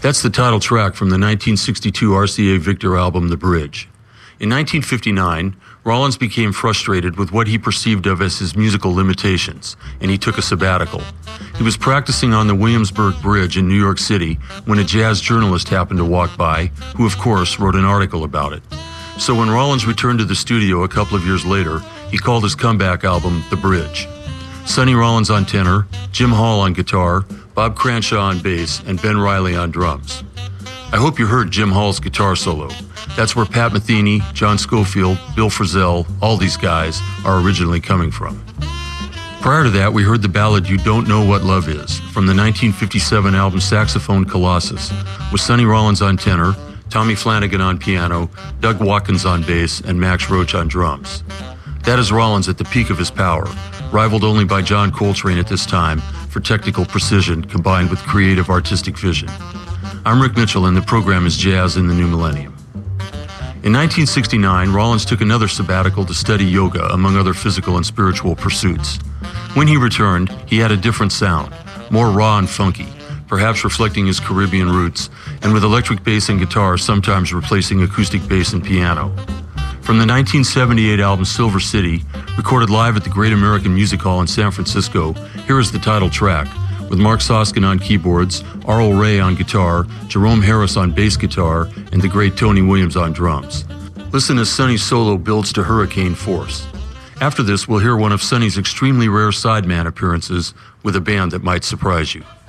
That's the title track from the 1962 RCA Victor album, The Bridge. In 1959, Rollins became frustrated with what he perceived of as his musical limitations, and he took a sabbatical. He was practicing on the Williamsburg Bridge in New York City when a jazz journalist happened to walk by, who of course wrote an article about it. So when Rollins returned to the studio a couple of years later, he called his comeback album The Bridge. Sonny Rollins on tenor, Jim Hall on guitar, Bob Cranshaw on bass, and Ben Riley on drums. I hope you heard Jim Hall's guitar solo. That's where Pat Metheny, John Scofield, Bill Frisell, all these guys are originally coming from. Prior to that, we heard the ballad You Don't Know What Love Is from the 1957 album Saxophone Colossus, with Sonny Rollins on tenor, Tommy Flanagan on piano, Doug Watkins on bass, and Max Roach on drums. That is Rollins at the peak of his power, rivaled only by John Coltrane at this time for technical precision combined with creative artistic vision. I'm Rick Mitchell, and the program is Jazz in the New Millennium. In 1969, Rollins took another sabbatical to study yoga, among other physical and spiritual pursuits. When he returned, he had a different sound, more raw and funky, perhaps reflecting his Caribbean roots, and with electric bass and guitar sometimes replacing acoustic bass and piano. From the 1978 album Silver City, recorded live at the Great American Music Hall in San Francisco, here is the title track, with Mark Soskin on keyboards, Arl Ray on guitar, Jerome Harris on bass guitar, and the great Tony Williams on drums. Listen as Sonny's solo builds to hurricane force. After this, we'll hear one of Sonny's extremely rare sideman appearances with a band that might surprise you.